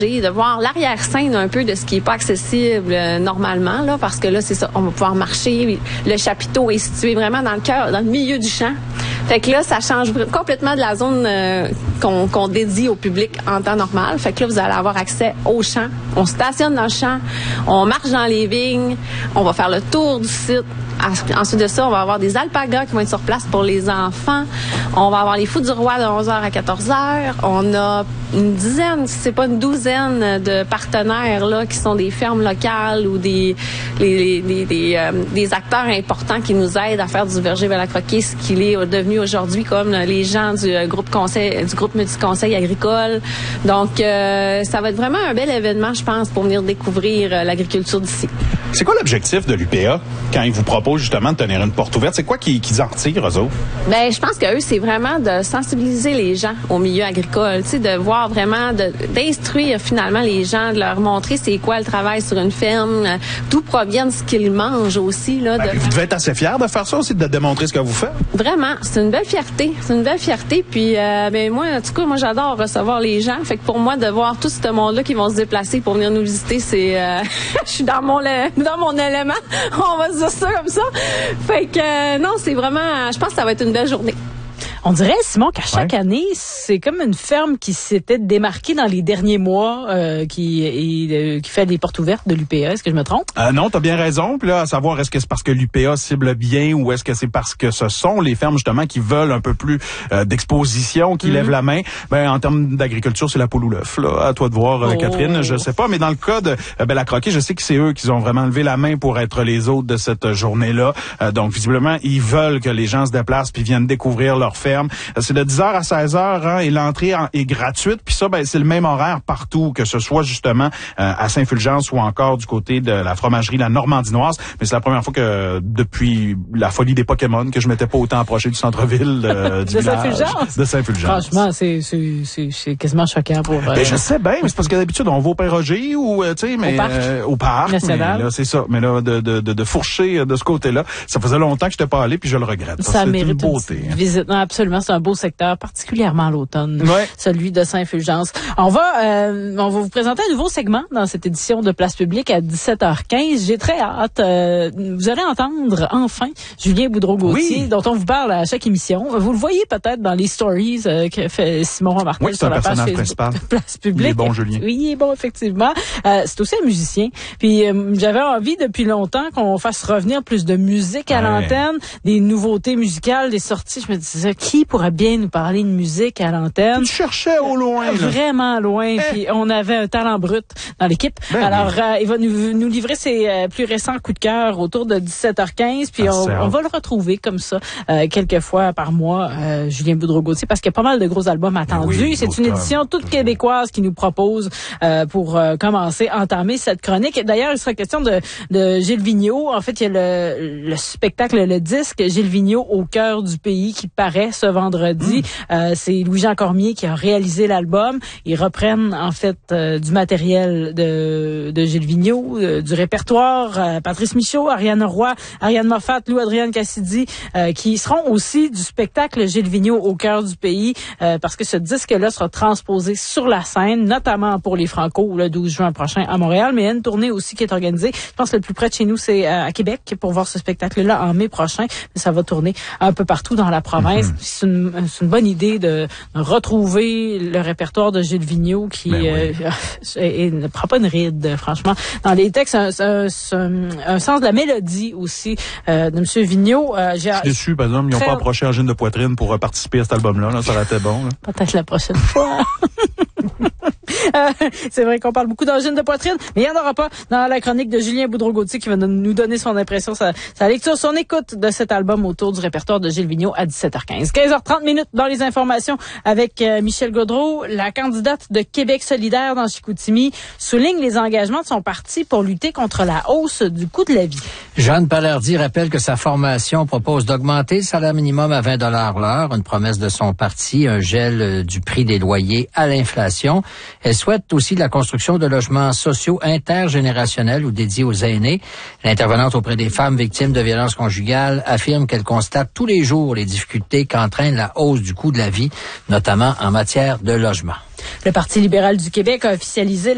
de voir l'arrière-scène un peu de ce qui est pas accessible normalement, là, parce que là, c'est ça, on va pouvoir marcher. Le chapiteau est situé vraiment dans le cœur, dans le milieu du champ. Fait que là, ça change complètement de la zone qu'on dédie au public en temps normal. Fait que là, vous allez avoir accès au champ. On stationne dans le champ, on marche dans les vignes, on va faire le tour du site. Ensuite de ça, on va avoir des alpagas qui vont être sur place pour les enfants. On va avoir les Fous du Roi de 11h à 14h. On a une dizaine, si c'est pas une douzaine de partenaires là qui sont des fermes locales ou des acteurs importants qui nous aident à faire du verger Bellacroquet, ce qu'il est devenu aujourd'hui, comme les gens du groupe multi-conseil agricole. Donc, ça va être vraiment un bel événement, je pense, pour venir découvrir l'agriculture d'ici. C'est quoi l'objectif de l'UPA quand ils vous proposent justement de tenir une porte ouverte? C'est quoi qu'ils en retirent, eux autres? Bien, je pense qu'eux, c'est vraiment de sensibiliser les gens au milieu agricole, tu sais, de voir vraiment, d'instruire finalement les gens, de leur montrer c'est quoi le travail sur une ferme, d'où proviennent ce qu'ils mangent aussi. Là, vous devez être assez fiers de faire ça aussi, de démontrer ce que vous faites? Vraiment, c'est une belle fierté. C'est une belle fierté. Puis, moi, en tout cas, moi, j'adore recevoir les gens. Fait que pour moi, de voir tout ce monde-là qui vont se déplacer pour venir nous visiter, c'est... je suis dans mon élément. On va se dire ça comme ça. Fait que, non, c'est vraiment... Je pense que ça va être une belle journée. On dirait, Simon, qu'à chaque année, c'est comme une ferme qui s'était démarquée dans les derniers mois, qui fait des portes ouvertes de l'UPA. Est-ce que je me trompe? Non, t'as bien raison. Puis là, à savoir, est-ce que c'est parce que l'UPA cible bien ou est-ce que c'est parce que ce sont les fermes, justement, qui veulent un peu plus d'exposition, qui lèvent la main? En termes d'agriculture, c'est la poule ou l'œuf, là. À toi de voir, Catherine. Je sais pas. Mais dans le cas de Bellacroquet, je sais que c'est eux qui ont vraiment levé la main pour être les hôtes de cette journée-là. Donc, visiblement, ils veulent que les gens se déplacent puis viennent découvrir leur ferme. C'est de 10h à 16h, et l'entrée est gratuite. Puis ça, c'est le même horaire partout, que ce soit justement à Saint-Fulgence ou encore du côté de la fromagerie La Normandinoise. Mais c'est la première fois que depuis la folie des Pokémon que je m'étais pas autant approché du centre-ville du village de Saint-Fulgence. Franchement, c'est quasiment choquant pour... je sais bien, mais c'est parce que d'habitude, on va au Père-Roger ou, tu sais, mais au parc. Mais là, c'est ça. Mais là, de fourcher de ce côté-là, ça faisait longtemps que je n'étais pas allé, puis je le regrette. Ça mérite une beauté. Une visite. Non, absolument, c'est un beau secteur, particulièrement à l'automne, celui de Saint-Fulgence. On va vous présenter un nouveau segment dans cette édition de Place Publique à 17h15. J'ai très hâte. Vous allez entendre enfin Julien Boudreau-Gauthier, dont on vous parle à chaque émission. Vous le voyez peut-être dans les stories que fait Simon Martel sur la page Facebook de Place Publique. Il est bon, Julien. Oui, il est bon, effectivement. C'est aussi un musicien. Puis j'avais envie depuis longtemps qu'on fasse revenir plus de musique à l'antenne, des nouveautés musicales, des sorties. Je me disais, qui pourrait bien nous parler de musique à l'antenne? Tu cherchais au loin. Là. Vraiment loin. Puis on avait un talent brut dans l'équipe. Alors, il va nous livrer ses plus récents coups de cœur autour de 17h15. Puis on va le retrouver comme ça quelques fois par mois, Julien Boudreau-Gauthier, parce qu'il y a pas mal de gros albums attendus. C'est une édition toute québécoise qui nous propose pour commencer à entamer cette chronique. D'ailleurs, il sera question de Gilles Vigneault. En fait, il y a le spectacle, le disque Gilles Vigneault au cœur du pays qui paraît ce vendredi. C'est Louis-Jean Cormier qui a réalisé l'album. Ils reprennent en fait du matériel de Gilles Vigneault, du répertoire, Patrice Michaud, Ariane Roy, Ariane Moffat, Lou-Adrienne Cassidy, qui seront aussi du spectacle Gilles Vigneault au cœur du pays, parce que ce disque-là sera transposé sur la scène, notamment pour les Franco le 12 juin prochain à Montréal, mais il y a une tournée aussi qui est organisée. Je pense que le plus près de chez nous, c'est à Québec pour voir ce spectacle-là en mai prochain, mais ça va tourner un peu partout dans la province. C'est une bonne idée de retrouver le répertoire de Gilles Vigneault qui ne prend pas une ride, franchement. Dans les textes, un sens de la mélodie aussi de M. Vigneault. Je suis déçu, par exemple, ils n'ont pas approché Angine de Poitrine pour participer à cet album-là. Là, ça aurait été bon. Là. Peut-être la prochaine fois. C'est vrai qu'on parle beaucoup d'angine de poitrine, mais il n'y en aura pas dans la chronique de Julien Boudreau-Gauthier qui va nous donner son impression, sa lecture, son écoute de cet album autour du répertoire de Gilles Vigneault à 17h15. 15h30 minutes dans les informations avec Michel Gaudreault. La candidate de Québec solidaire dans Chicoutimi souligne les engagements de son parti pour lutter contre la hausse du coût de la vie. Jeanne Palardy rappelle que sa formation propose d'augmenter le salaire minimum à 20 $ l'heure, une promesse de son parti, un gel du prix des loyers à l'inflation. Elle souhaite aussi la construction de logements sociaux intergénérationnels ou dédiés aux aînés. L'intervenante auprès des femmes victimes de violences conjugales affirme qu'elle constate tous les jours les difficultés qu'entraîne la hausse du coût de la vie, notamment en matière de logement. Le Parti libéral du Québec a officialisé